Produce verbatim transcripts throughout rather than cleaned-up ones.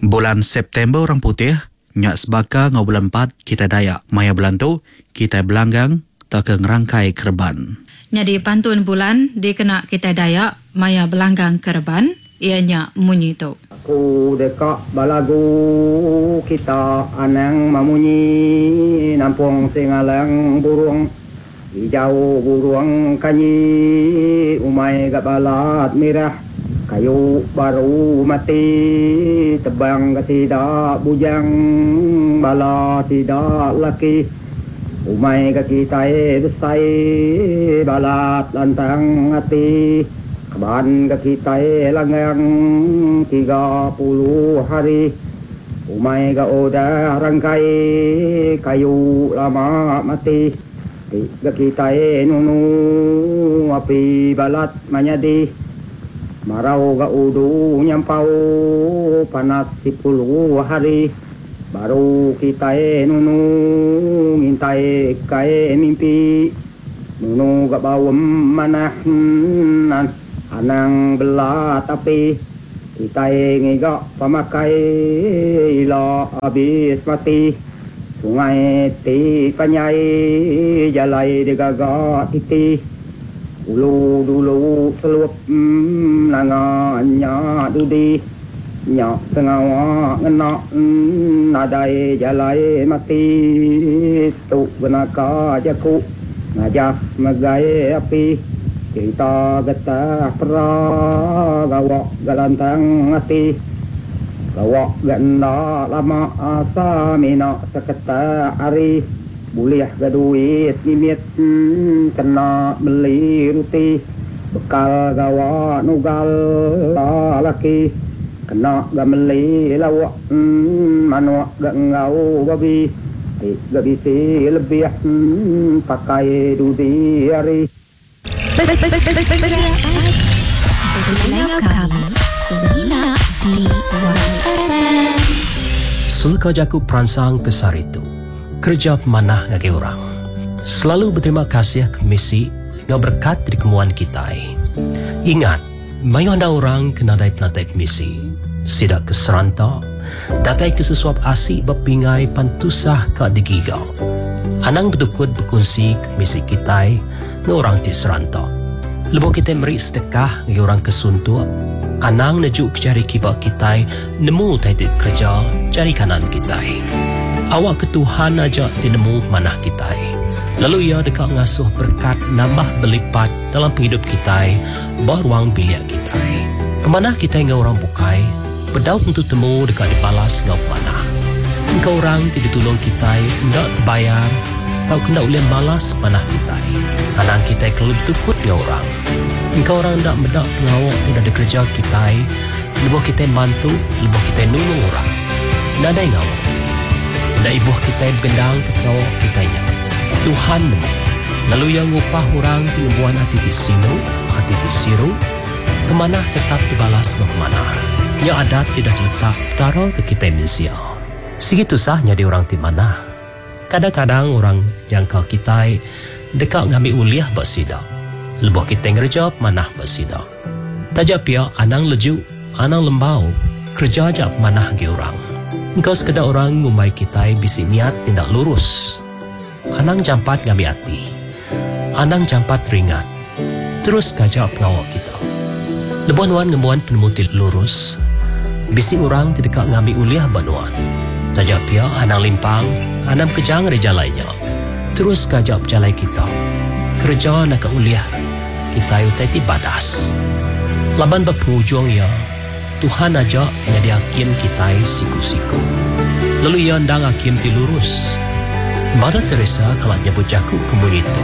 Bulan September orang putih, nyak sebaka ngau bulan empat kita Dayak. Maya bulan tu, kita belanggang tak ke ngerangkai kerban. Jadi pantun bulan dikena kita Dayak, maya belanggang kerban, ianya munyi tu. Aku dekak balagu kita anang mamunyi nampung singalang burung hijau burung kanyi umai gak balat mirah kayu baru mati tebang gak tidak bujang bala tidak laki umai gak kita besai balat lantang hati keban gak kita langgang tiga puluh hari umai gak udah rangkai kayu lama mati tiga kita nunu api balat manyadi marau gak udu nyampau panas sepuluh hari baru kita nunu ngintai kai mimpi nunu gak bawem manahan anang belah tapi kita ngigak pamakai ila habis mati sungai ti panyai jalai digagak titi ulu dulu selup mm, langanya dudi nyak sengawa ngenak mm, nadai jalai mati tu benaka jaku ngajak megai api kita getah perah gawak galantang hati gawak ganda lama asa mina seketa hari boleh gaduit nimit hmm, kena beli ruti bekal gawak nugal laki kena gameli lawak hmm, manuak gak ngau babi gak bisa lebih hmm, pakai dudi hari. Dengar kami Semina di Y F M. Sulka jaku peransang kesar itu kerja pemanah ngagi orang. Selalu berterima kasih ke misi ngau berkat di kemuan kita. Ingat, mayu anda orang kena dai penatai misi. Sidak ke seranta, datai ke sesuap asik berpingai pantusah ke digigau. Anang bertukut berkongsi ke misi kita ngau orang ti seranta. Lebuh kita beri sedekah ngau orang kesuntuk. Anang nejuk cari kibak kita nemu taitik kerja cari kanan kita. Awak ke Tuhan aja tinemu manah kita. Lalu ia dekat ngasuh berkat nambah berlipat dalam hidup kita, baruang biliak kita. Kemanah kita ngau orang bukai, berdaut untuk temu dekat dibalas ngau pemanah. Engkau orang tidak tolong kita, tidak terbayar, tau kena ulian balas panah kita. Anang kita kalau bertukut ngau orang. Engkau orang tidak medak pengawak tidak ada kerja kita, lebuh kita mantu, lebuh kita nulung orang. Nada ngawak. Dan ibu kita bergendang ke pengawak kitanya. Tuhan nemu. Lalu yang upah orang tingubuan hati ti sino, hati ti siru, kemanah tetap dibalas ke kemanah. Yang adat tidak letak taruh ke kita manusia. Segitu sahnya di orang ti manah. Kadang-kadang orang yang kau kita dekat ngambil uliah bersidak. Lebuh kita ngerjap manah bersidak. Tajak pia anang leju, anang lembau, kerja jap manah ke orang. Engkau sekadar orang ngumai kita bisi niat tindak lurus. Anang jampat ngambil hati. Anang jampat ringat. Terus kajak pengawak kita. Lebuan-wan ngemuan penemutil lurus. Bisi orang tidak ngambil uliah banuan. Tajak pia anang limpang, anang kejang reja lainnya. Terus kajak jalai kita. Kerja nak ke uliah. Kita utai ti badas. Laban berpenghujung ya. Tuhan aja nyadi hakim kita siku-siku. Lalu ia ndang hakim ti lurus. Mother Teresa kalau nyebut jaku kemun itu.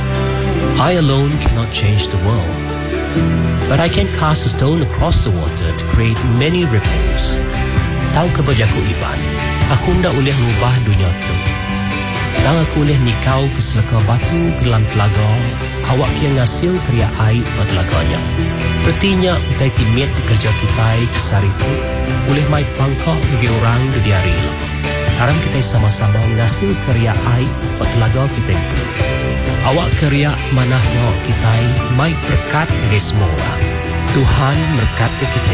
I alone cannot change the world. But I can cast a stone across the water to create many ripples. Tahu ke bajaku iban. Aku ndak boleh ubah dunia tu. Tang aku boleh nikau ke selaka batu ke dalam telaga. Awak yang ngasil kerja air pada telaganya. Pertinya utai timit kerja kita kesar itu boleh mai pangkak bagi orang di hari lah. Haram kita sama-sama ngasil kerja air pada telaga kita itu. Awak kerja manah nyawa kita mai berkat bagi semua orang. Tuhan berkat ke kita